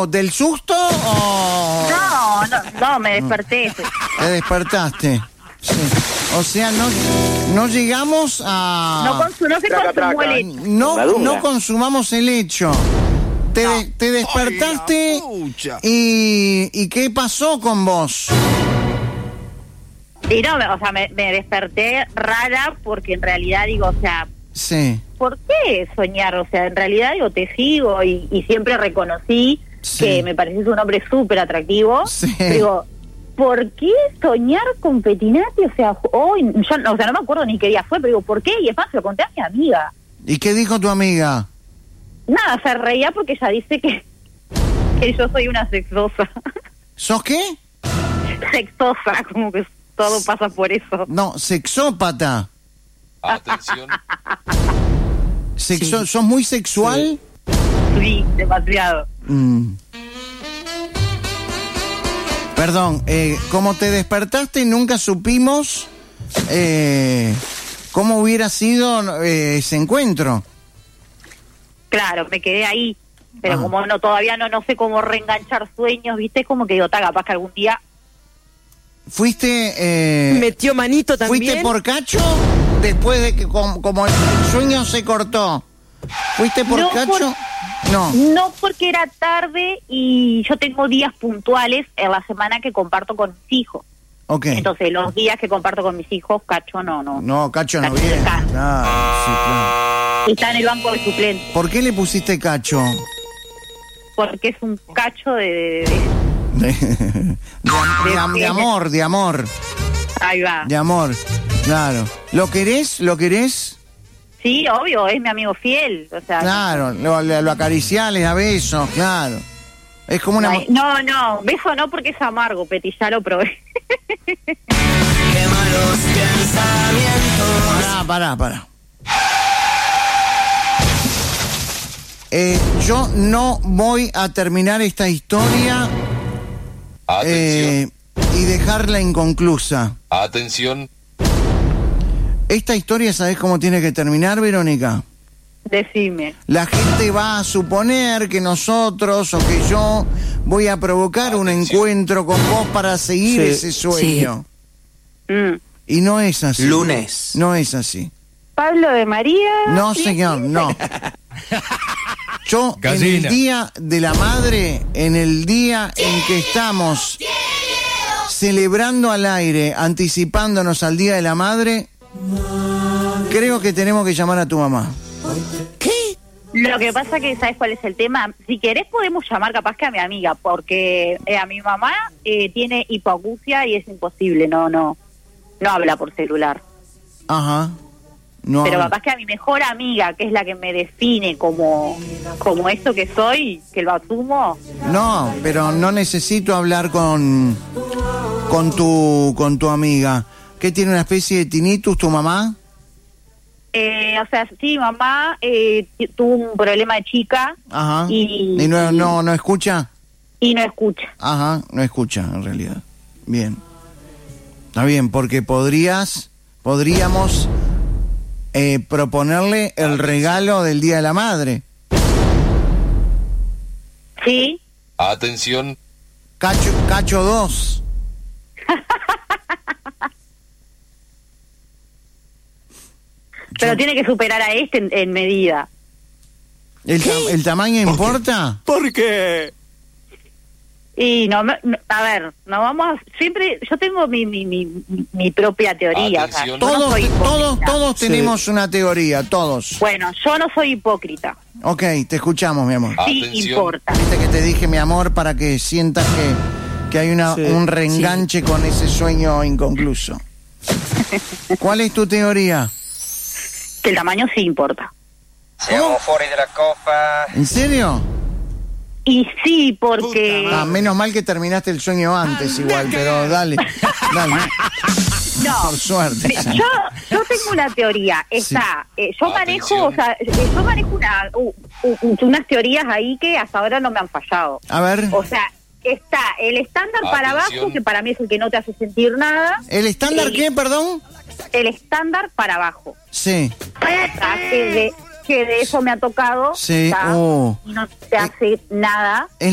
pasó? ¿Del susto o...? No, me desperté. Te despertaste. Sí. O sea, no llegamos a... No se consumó el hecho. No consumamos el hecho. Te despertaste y ¿qué pasó con vos? Sí, no, o sea, me desperté rara porque en realidad digo, o sea... Sí. ¿Por qué soñar? O sea, en realidad digo, te sigo y siempre reconocí que me pareces un hombre súper atractivo. Sí. Digo, ¿por qué soñar con Petinati? O sea, hoy, no me acuerdo ni qué día fue, pero digo, ¿por qué? Y es más, se lo conté a mi amiga. ¿Y qué dijo tu amiga? Nada, se reía porque ella dice que yo soy una sexosa. ¿Sos qué? Sexosa, como que todo pasa por eso. No, sexópata. Atención. ¿Sos muy sexual? Sí, demasiado. Perdón, como te despertaste nunca supimos cómo hubiera sido ese encuentro. Claro, me quedé ahí, pero como todavía no sé cómo reenganchar sueños, ¿viste? Como que digo, capaz que algún día... ¿Fuiste... metió manito también? ¿Fuiste por cacho? Después de que como el sueño se cortó. ¿Fuiste por cacho? No, porque era tarde y yo tengo días puntuales en la semana que comparto con mis hijos. Ok. Entonces, los días que comparto con mis hijos, cacho no. No, cacho no Cacho viene. descansa. Claro. Está en el banco de suplentes. ¿Por qué le pusiste cacho? Porque es un cacho de amor. Ahí va. De amor, claro. ¿Lo querés? Sí, obvio, es mi amigo fiel. O sea, Claro, lo acariciás, le da besos, claro. Es como una... No, beso no porque es amargo, Peti, ya lo probé. Qué malos pensamientos. Pará. Yo no voy a terminar esta historia y dejarla inconclusa. Atención. Esta historia, ¿sabés cómo tiene que terminar, Verónica? Decime. La gente va a suponer que nosotros o que yo voy a provocar un encuentro con vos para seguir ese sueño. Y no es así. Lunes. No es así. Pablo de María. No, señor, no. Yo, en el Día de la Madre, en el día en que estamos celebrando al aire, anticipándonos al Día de la Madre, creo que tenemos que llamar a tu mamá. ¿Qué? Lo que pasa que, ¿sabes cuál es el tema? Si querés podemos llamar capaz que a mi amiga, porque a mi mamá tiene hipoacusia y es imposible, no habla por celular. Ajá. No, pero capaz que a mi mejor amiga, que es la que me define como esto que soy, que lo asumo. No, pero no necesito hablar con tu amiga. ¿Qué tiene una especie de tinnitus tu mamá? O sea, sí, mamá tuvo un problema de chica. Ajá. Y no escucha. Y no escucha. Ajá, no escucha en realidad. Bien. Está bien, porque podríamos proponerle el regalo del Día de la Madre. Sí. Atención. Cacho 2. Pero tiene que superar a este en medida. ¿El tamaño importa? ¿Por qué? Y a ver, no vamos a, siempre, yo tengo mi propia teoría. Atención. O sea, yo no soy Todos tenemos una teoría, todos. Bueno, yo no soy hipócrita. Ok, te escuchamos, mi amor. Sí Atención. importa. Viste que te dije, mi amor, para que sientas que hay un reenganche con ese sueño inconcluso. ¿Cuál es tu teoría? Que el tamaño sí importa. Siamo fuori della copa. ¿En serio? Y sí, porque... Menos mal que terminaste el sueño antes igual, pero dale. No, por suerte. Yo tengo una teoría. Yo manejo, o sea, yo manejo unas teorías ahí que hasta ahora no me han fallado. A ver. O sea, está el estándar para abajo, que para mí es el que no te hace sentir nada. ¿El estándar qué, perdón? El estándar para abajo. Sí. Que de eso me ha tocado. Sí. Y no te hace nada.